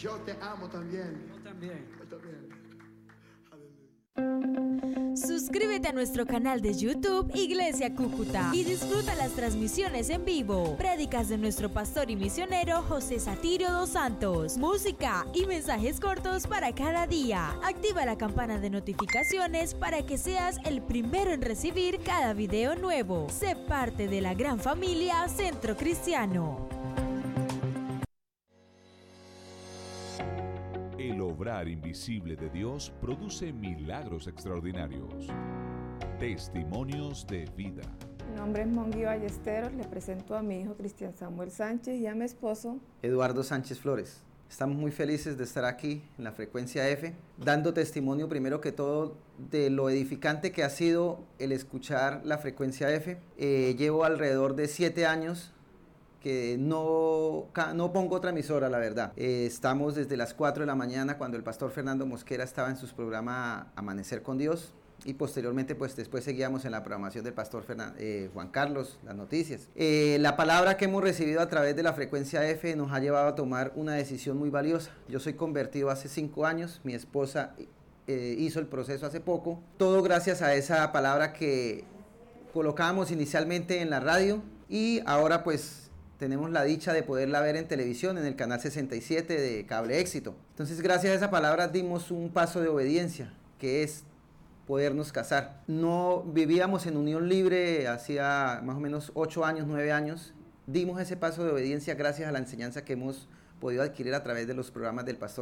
Yo te amo también. Yo también. Yo también. Suscríbete a nuestro canal de YouTube Iglesia Cúcuta y disfruta las transmisiones en vivo, prédicas de nuestro pastor y misionero José Satirio dos Santos, música y mensajes cortos para cada día. Activa la campana de notificaciones para que seas el primero en recibir cada video nuevo. Sé parte de la gran familia Centro Cristiano. El obrar invisible de Dios produce milagros extraordinarios. Testimonios de vida. Mi nombre es Monguio Ballesteros, le presento a mi hijo Cristian Samuel Sánchez y a mi esposo Eduardo Sánchez Flores. Estamos muy felices de estar aquí en la Frecuencia F, dando testimonio primero que todo de lo edificante que ha sido el escuchar la Frecuencia F. Llevo alrededor de 7 años que no pongo otra emisora, la verdad. Estamos desde las 4 de la mañana cuando el pastor Fernando Mosquera estaba en sus programas Amanecer con Dios, y posteriormente pues después seguíamos en la programación del pastor Juan Carlos, las noticias. La palabra que hemos recibido a través de la Frecuencia F nos ha llevado a tomar una decisión muy valiosa. Yo soy convertido hace 5 años, mi esposa hizo el proceso hace poco, todo gracias a esa palabra que colocábamos inicialmente en la radio, y ahora pues tenemos la dicha de poderla ver en televisión, en el canal 67 de Cable Éxito. Entonces, gracias a esa palabra dimos un paso de obediencia, que es podernos casar. No vivíamos en unión libre hacía más o menos 8 años, 9 años. Dimos ese paso de obediencia gracias a la enseñanza que hemos podido adquirir a través de los programas del pastor